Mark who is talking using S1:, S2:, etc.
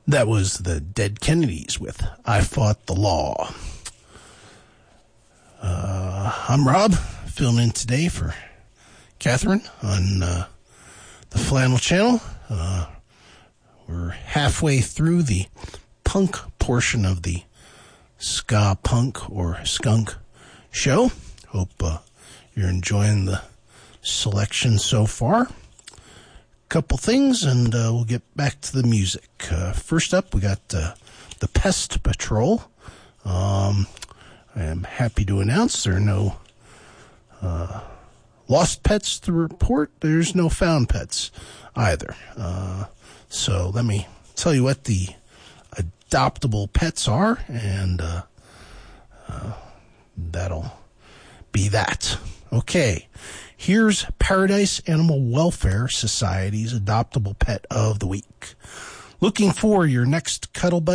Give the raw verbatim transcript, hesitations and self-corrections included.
S1: That was the Dead Kennedys with I Fought the Law. Uh, I'm Rob, filling in today for Catherine on uh, the Flannel Channel. Uh, we're halfway through the punk portion of the ska punk or skunk show. Hope uh, you're enjoying the selection so far. Couple things, and uh, we'll get back to the music. Uh, first up, we got uh, the Pest Patrol. Um, I am happy to announce there are no uh, lost pets to report. There's no found pets either. Uh, so let me tell you what the adoptable pets are, and uh, uh, that'll be that. Okay. Here's Paradise Animal Welfare Society's Adoptable Pet of the Week. Looking for your next cuddle buddy?